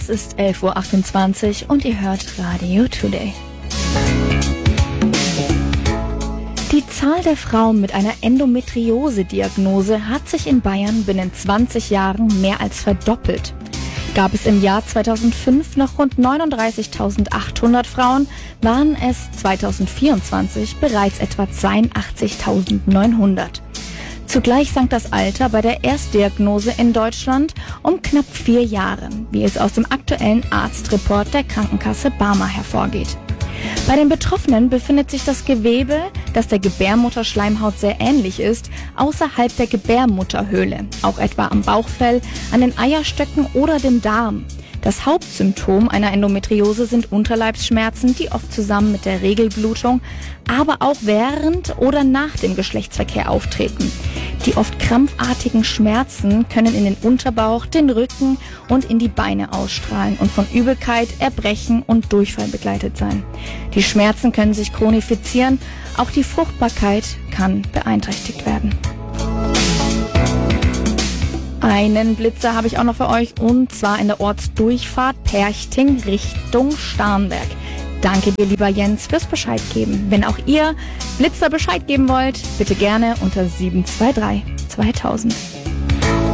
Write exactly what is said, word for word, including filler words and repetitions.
Es ist elf Uhr achtundzwanzig und ihr hört Radio Today. Die Zahl der Frauen mit einer Endometriose-Diagnose hat sich in Bayern binnen zwanzig Jahren mehr als verdoppelt. Gab es im Jahr zweitausendfünf noch rund neununddreißigtausendachthundert Frauen, waren es zweitausendvierundzwanzig bereits etwa zweiundachtzigtausendneunhundert. Zugleich sank das Alter bei der Erstdiagnose in Deutschland um knapp vier Jahre, wie es aus dem aktuellen Arztreport der Krankenkasse Barmer hervorgeht. Bei den Betroffenen befindet sich das Gewebe, das der Gebärmutterschleimhaut sehr ähnlich ist, außerhalb der Gebärmutterhöhle, auch etwa am Bauchfell, an den Eierstöcken oder dem Darm. Das Hauptsymptom einer Endometriose sind Unterleibsschmerzen, die oft zusammen mit der Regelblutung, aber auch während oder nach dem Geschlechtsverkehr auftreten. Die oft krampfartigen Schmerzen können in den Unterbauch, den Rücken und in die Beine ausstrahlen und von Übelkeit, Erbrechen und Durchfall begleitet sein. Die Schmerzen können sich chronifizieren, auch die Fruchtbarkeit kann beeinträchtigt werden. Einen Blitzer habe ich auch noch für euch, und zwar in der Ortsdurchfahrt Perchting Richtung Starnberg. Danke dir, lieber Jens, fürs Bescheid geben. Wenn auch ihr Blitzer Bescheid geben wollt, bitte gerne unter sieben zwei drei zweitausend.